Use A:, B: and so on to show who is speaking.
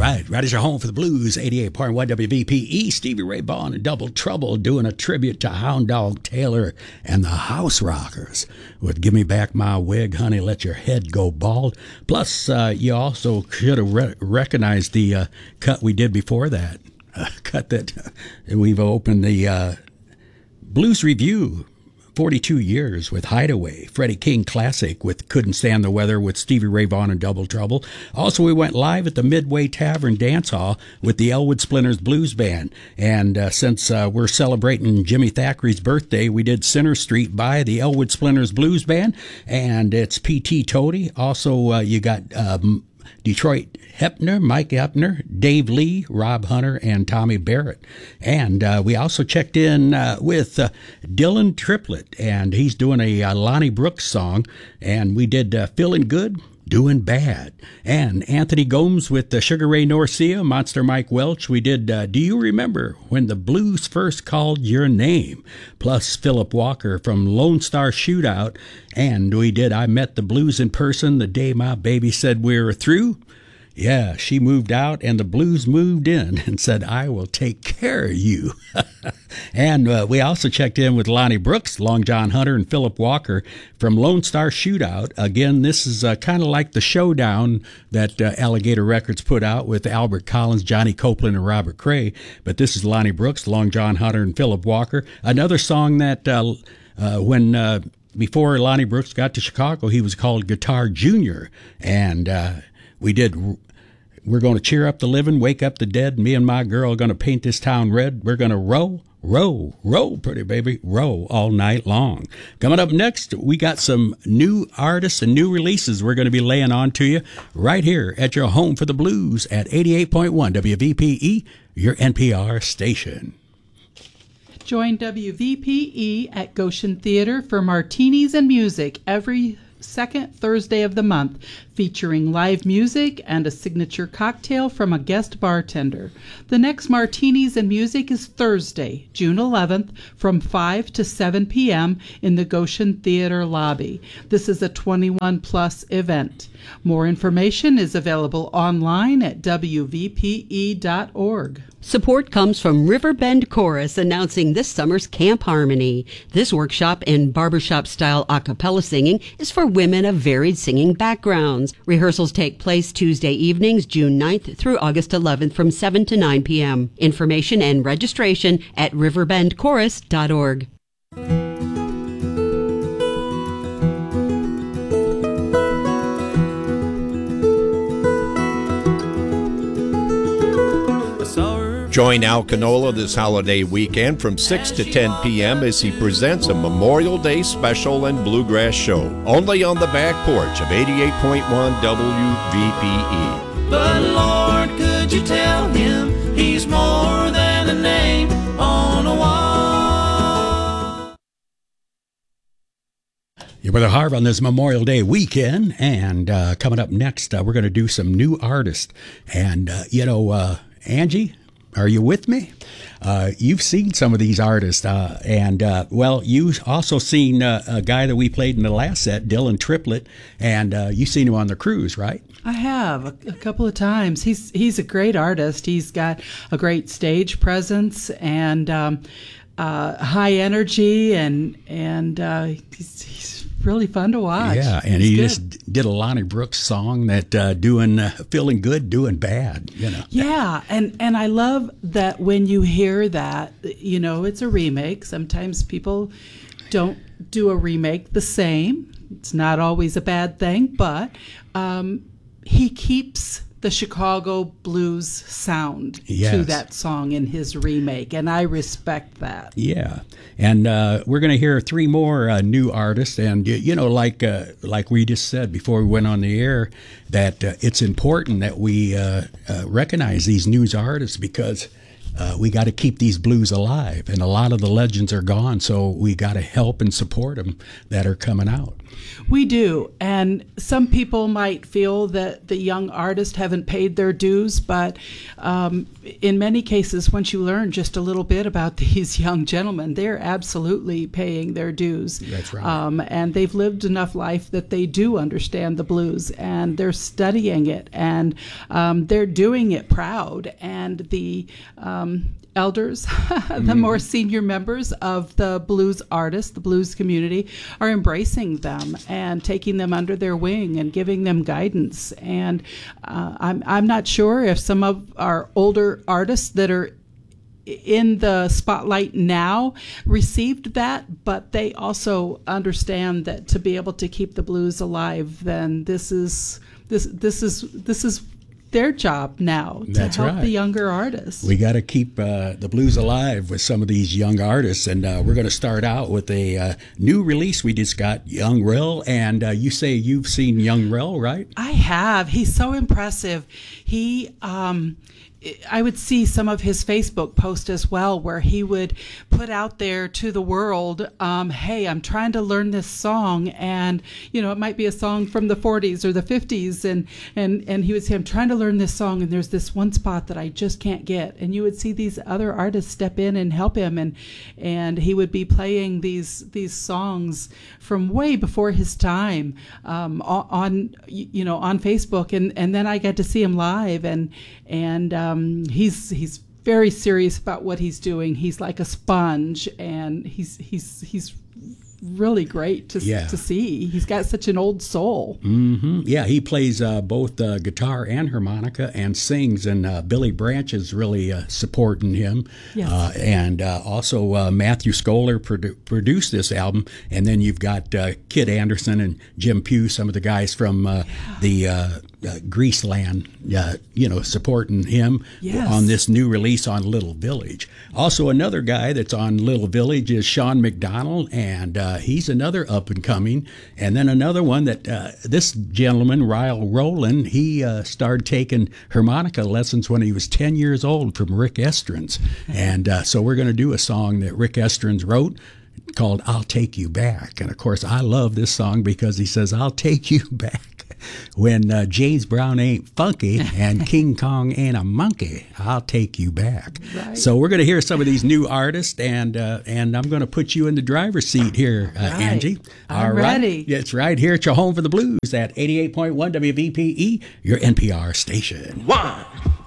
A: right as your home for the blues, 88.1 WVPE, Stevie Ray Vaughan and Double Trouble doing a tribute to Hound Dog Taylor and the House Rockers with Give Me Back My Wig, Honey, Let Your Head Go Bald. Plus, you also should have recognized the cut we did before that, cut that we've opened the Blues Review 42 Years with Hideaway, Freddie King Classic with Couldn't Stand the Weather with Stevie Ray Vaughan and Double Trouble. Also, we went live at the Midway Tavern Dance Hall with the Elwood Splinters Blues Band. And since we're celebrating Jimmy Thackeray's birthday, we did Center Street by the Elwood Splinters Blues Band, and it's P.T. Toady. Also, you got Detroit Hepner, Mike Hepner, Dave Lee, Rob Hunter, and Tommy Barrett. And we also checked in with Dylan Triplett, and he's doing a Lonnie Brooks song. And we did Feeling Good, Doing Bad. And Anthony Gomes with Sugar Ray Norcia, Monster Mike Welch. We did Do You Remember When the Blues First Called Your Name? Plus Philip Walker from Lone Star Shootout. And we did I Met the Blues in Person the Day My Baby Said We Were Through. Yeah, she moved out and the blues moved in and said, I will take care of you. And we also checked in with Lonnie Brooks, Long John Hunter, and Philip Walker from Lone Star Shootout. Again, this is kind of like the showdown that Alligator Records put out with Albert Collins, Johnny Copeland, and Robert Cray. But this is Lonnie Brooks, Long John Hunter, and Philip Walker. Another song that before Lonnie Brooks got to Chicago, he was called Guitar Junior. And we did We're Going to Cheer Up the Living, Wake Up the Dead. Me and my girl are going to paint this town red. We're going to row, row, row, pretty baby, row all night long. Coming up next, we got some new artists and new releases we're going to be laying on to you right here at your home for the blues at 88.1 WVPE, your NPR station.
B: Join WVPE at Goshen Theater for Martinis and Music every second Thursday of the month, featuring live music and a signature cocktail from a guest bartender. The next Martinis and Music is Thursday, June 11th, from 5 to 7 p.m. in the Goshen Theater lobby. This is a 21-plus event. More information is available online at wvpe.org.
C: Support comes from Riverbend Chorus announcing this summer's Camp Harmony. This workshop in barbershop-style a cappella singing is for women of varied singing backgrounds. Rehearsals take place Tuesday evenings, June 9th through August 11th from 7 to 9 p.m. Information and registration at riverbendchorus.org.
D: Join Al Canola this holiday weekend from 6 to 10 p.m. as he presents a Memorial Day special and bluegrass show, only on the back porch of 88.1 WVPE.
E: But Lord, could you tell him he's more than a name on a wall?
A: You're with Harv on this Memorial Day weekend, and coming up next, we're going to do some new artists. And, Angie, are you with me? You've seen some of these artists, well, you've also seen a guy that we played in the last set, Dylan Triplett, and you've seen him on the cruise, right?
B: I have a couple of times. He's a great artist. He's got a great stage presence and high energy, and he's really fun to watch.
A: Yeah, and he just did a Lonnie Brooks song that doing Feeling Good, Doing Bad,
B: Yeah, and I love that when you hear that, it's a remake. Sometimes people don't do a remake the same. It's not always a bad thing, but he keeps the Chicago blues sound to that song in his remake, and I respect that.
A: Yeah, and we're going to hear three more new artists, and like we just said before we went on the air, that it's important that we recognize these new artists because we got to keep these blues alive, and a lot of the legends are gone, so we got to help and support them that are coming out.
B: We do, and some people might feel that the young artists haven't paid their dues, but in many cases, once you learn just a little bit about these young gentlemen, they're absolutely paying their dues.
A: That's right.
B: And they've lived enough life that they do understand the blues, and they're studying it, and they're doing it proud. And the elders, the more senior members of the blues artists, the blues community, are embracing them and taking them under their wing and giving them guidance. And I'm not sure if some of our older artists that are in the spotlight now received that, but they also understand that to be able to keep the blues alive, then this is their job now to
A: That's
B: help
A: right.
B: the younger artists.
A: We got to keep the blues alive with some of these young artists, and we're going to start out with a new release we just got, Young Rel, and you say you've seen Young Rel, right?
B: I have. He's so impressive. He, I would see some of his Facebook posts as well, where he would put out there to the world, hey, I'm trying to learn this song, and it might be a song from the 40s or the 50s, and he would say, I'm trying to learn this song, and there's this one spot that I just can't get, and you would see these other artists step in and help him, and he would be playing these songs from way before his time on Facebook, and then I got to see him live, and he's very serious about what he's doing. He's like a sponge, and he's really great to see. He's got such an old soul.
A: Mm-hmm. Yeah, he plays both guitar and harmonica and sings, and Billy Branch is really supporting him.
B: Yes.
A: And also Matthew Scholar produced this album, and then you've got Kid Anderson and Jim Pugh, some of the guys from the Greaseland, supporting him on this new release on Little Village. Also, another guy that's on Little Village is Sean McDonald, and he's another up and coming. And then another one that this gentleman, Ryle Rowland, he started taking harmonica lessons when he was 10 years old from Rick Estrans. And so we're going to do a song that Rick Estrans wrote called I'll Take You Back. And of course, I love this song because he says, I'll take you back. When James Brown ain't funky and King Kong ain't a monkey, I'll take you back.
B: Right.
A: So we're going to hear some of these new artists, and I'm going to put you in the driver's seat here, Angie.
B: I'm ready.
A: It's right here at your home for the blues at 88.1 WVPE, your NPR station.
E: 1,